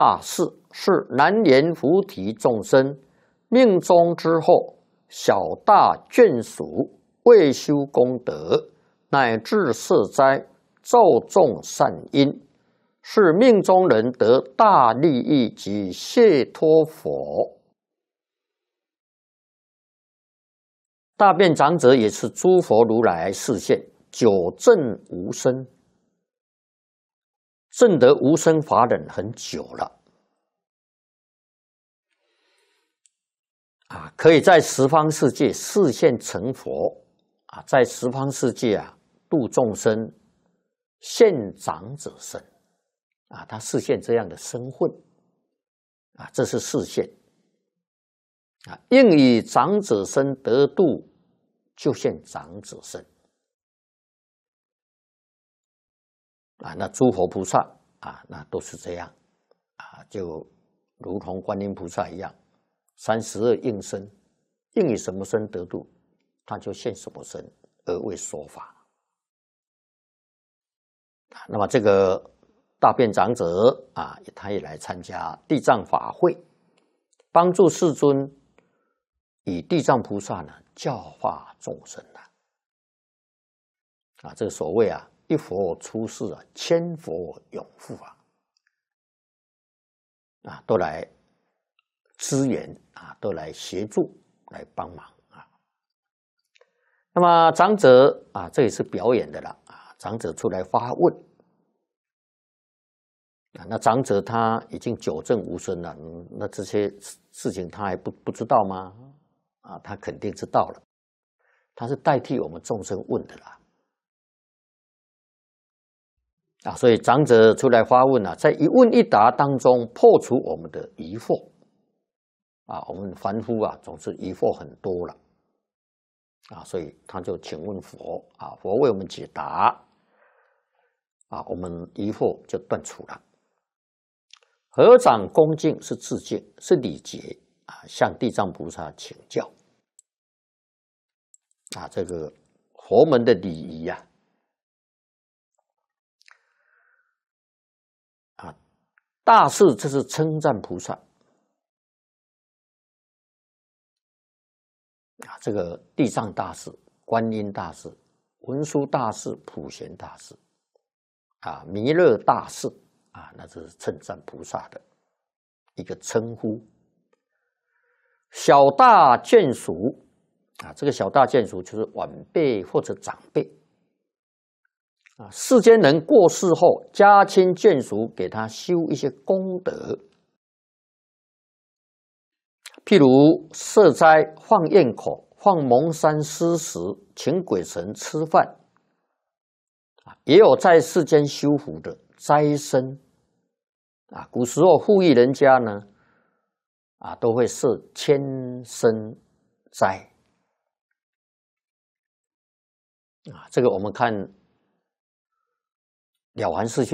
大士是南阎浮提众生命终之后，小大眷属未修功德，乃至摄灾，造众善因，是命中人得大利益及解脱佛。大辩长者也是诸佛如来示现，久证无生，证得无生法忍很久了。可以在十方世界示现成佛在十方世界度众生，现长者身他示现这样的身份这是示现应以长者身得度，就现长者身那诸佛菩萨那都是这样就如同观音菩萨一样。32应身，应以什么身得度，他就现什么身而为说法。那么这个大辩长者他也来参加地藏法会，帮助世尊以地藏菩萨呢教化众生这个所谓一佛出世千佛永护都来支援都来协助来帮忙那么长者这也是表演的了长者出来发问那长者他已经久证无生了，那这些事情他还不知道吗？他肯定知道了，他是代替我们众生问的啦所以长者出来发问在一问一答当中破除我们的疑惑我们凡夫总是疑惑很多了所以他就请问佛佛为我们解答我们疑惑就断除了。合掌恭敬是致敬，是礼节向地藏菩萨请教这个佛门的礼仪大士这是称赞菩萨这个地藏大士、观音大士、文殊大士、普贤大士弥勒大士那这是称赞菩萨的一个称呼。小大眷属这个小大眷属就是晚辈或者长辈世间人过世后，家亲眷属给他修一些功德，譬如设斋、放焰口、放蒙山施食、请鬼神吃饭也有在世间修福的斋僧古时候富裕人家呢都会设千僧斋这个我们看了凡四训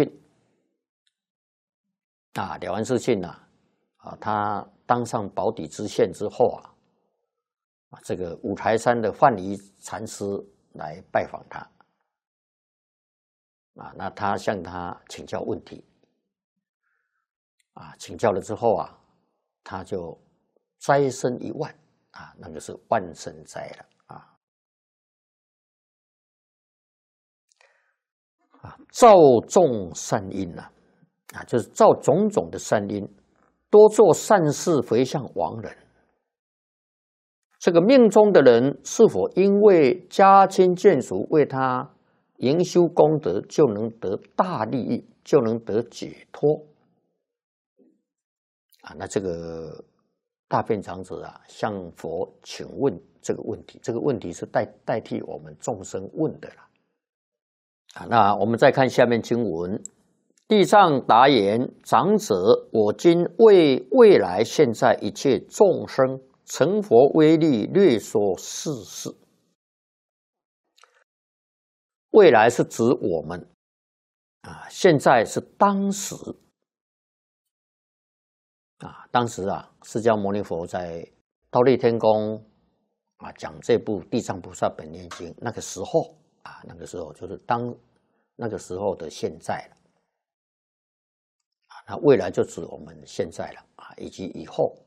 了凡四训他当上宝媶知县之后这个五台山的范蠡禅师来拜访他那他向他请教问题请教了之后他就斋僧1万那个是万僧斋了造众善因就是造种种的善因，多做善事回向亡人。这个命中的人是否因为家亲眷属为他营修功德，就能得大利益，就能得解脱那这个大辩长者向佛请问这个问题，这个问题是代替我们众生问的啦那我们再看下面经文，地藏答言：长者，我今为未来现在一切众生成佛威力略说世事。未来是指我们现在是当时当时释迦牟尼佛在忉利天宫讲这部《地藏菩萨本愿经》那个时候那个时候就是那个时候的现在了那未来就指我们现在了啊，以及以后。